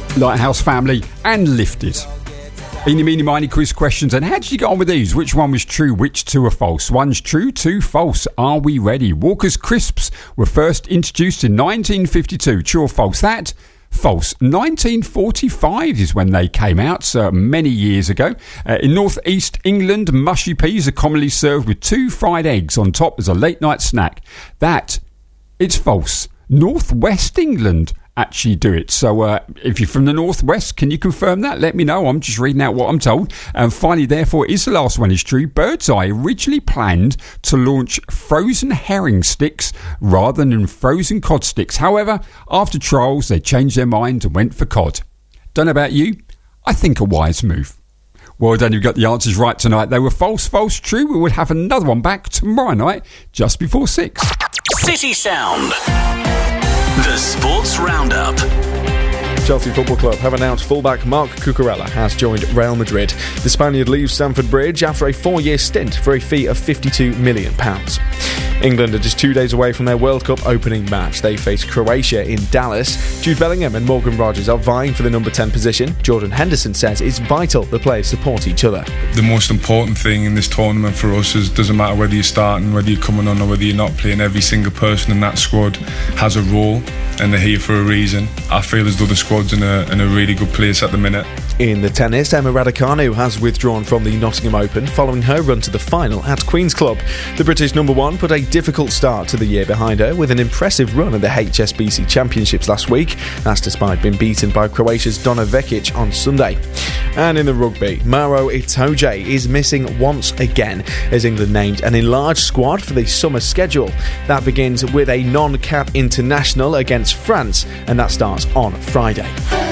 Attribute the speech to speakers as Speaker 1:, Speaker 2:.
Speaker 1: Lighthouse Family and Lifted. Eeny, meeny, miny quiz questions. And how did you get on with these? Which one was true? Which two are false? One's true, two false. Are we ready? Walker's Crisps were first introduced in 1952. True or false? That? False. 1945 is when they came out, so many years ago. In North East England, mushy peas are commonly served with 2 fried eggs on top as a late night snack. That? It's false. North West England actually do it. So if you're from the northwest, can you confirm that? Let me know. I'm just reading out what I'm told. And finally, therefore, is the last one is true. Birdseye originally planned to launch frozen herring sticks rather than frozen cod sticks. However, after trials, they changed their mind and went for cod. Don't know about you. I think a wise move. Well done, you've got the answers right tonight. They were false, false, true. We will have another one back tomorrow night, just before 6.
Speaker 2: City Sound. The Sports Roundup.
Speaker 3: Chelsea Football Club have announced fullback Marc Cucurella has joined Real Madrid. The Spaniard leaves Stamford Bridge after a 4-year stint for a fee of £52 million. England are just 2 days away from their World Cup opening match. They face Croatia in Dallas. Jude Bellingham and Morgan Rogers are vying for the number 10 position. Jordan Henderson says it's vital the players support each other.
Speaker 4: The most important thing in this tournament for us is it doesn't matter whether you're starting, whether you're coming on or whether you're not playing. Every single person in that squad has a role and they're here for a reason. I feel as though the squad's in a really good place at the minute.
Speaker 3: In the tennis, Emma Raducanu has withdrawn from the Nottingham Open following her run to the final at Queen's Club. The British number one put a difficult start to the year behind her with an impressive run at the HSBC Championships last week. That's despite being beaten by Croatia's Donna Vekic on Sunday. And in the rugby, Maro Itoje is missing once again as England named an enlarged squad for the summer schedule. That begins with a non-cap international against France, and that starts on Friday.